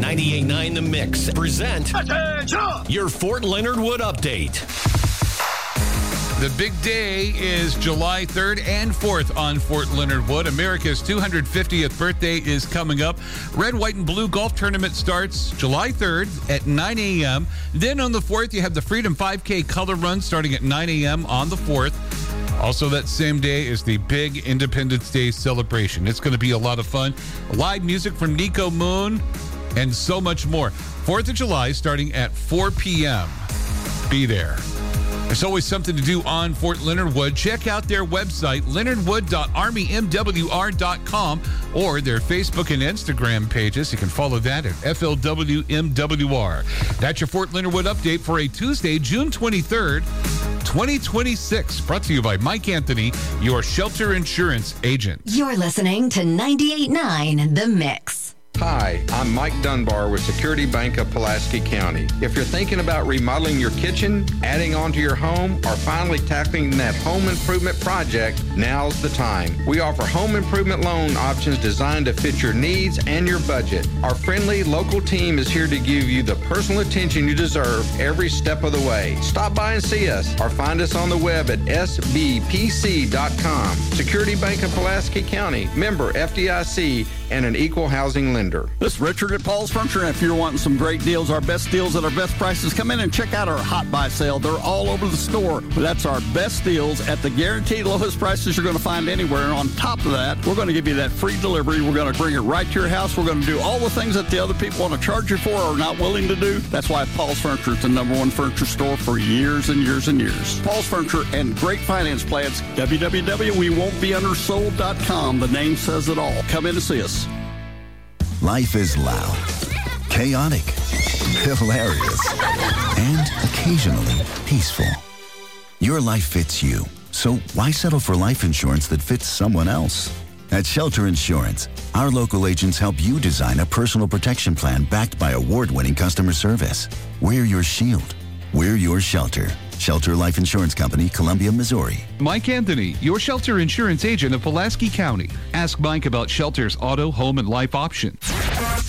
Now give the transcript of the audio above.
98.9 The Mix present your Fort Leonard Wood update. The big day is July 3rd and 4th on Fort Leonard Wood. America's 250th birthday is coming up. Red, white, and blue golf tournament starts July 3rd at 9 a.m. Then on the 4th, you have the Freedom 5K color run starting at 9 a.m. on the 4th. Also that same day is the big Independence Day celebration. It's going to be a lot of fun. Live music from Nico Moon and so much more. 4th of July starting at 4 p.m. Be there. There's always something to do on Fort Leonard Wood. Check out their website, leonardwood.armymwr.com, or their Facebook and Instagram pages. You can follow that at FLWMWR. That's your Fort Leonard Wood update for a Tuesday, June 23rd, 2026. Brought to you by Mike Anthony, your shelter insurance agent. You're listening to 98.9 The Mix. Hi, I'm Mike Dunbar with Security Bank of Pulaski County. If you're thinking about remodeling your kitchen, adding on to your home, or finally tackling that home improvement project, now's the time. We offer home improvement loan options designed to fit your needs and your budget. Our friendly local team is here to give you the personal attention you deserve every step of the way. Stop by and see us, or find us on the web at sbpc.com. Security Bank of Pulaski County, member FDIC, and an equal housing lender. This is Richard at Paul's Furniture, and if you're wanting some great deals, our best deals at our best prices, come in and check out our Hot Buy sale. They're all over the store. But that's our best deals at the guaranteed lowest prices you're going to find anywhere. And on top of that, we're going to give you that free delivery. We're going to bring it right to your house. We're going to do all the things that the other people want to charge you for or are not willing to do. That's why Paul's Furniture is the #1 furniture store for years and years and years. Paul's Furniture and great finance plans. www.wewon'tbeundersold.com. The name says it all. Come in and see us. Life is loud, chaotic, hilarious, and occasionally peaceful. Your life fits you, so why settle for life insurance that fits someone else? At Shelter Insurance, our local agents help you design a personal protection plan backed by award-winning customer service. We're your shield. We're your shelter. Shelter Life Insurance Company, Columbia, Missouri. Mike Anthony, your shelter insurance agent of Pulaski County. Ask Mike about Shelter's auto, home, and life options.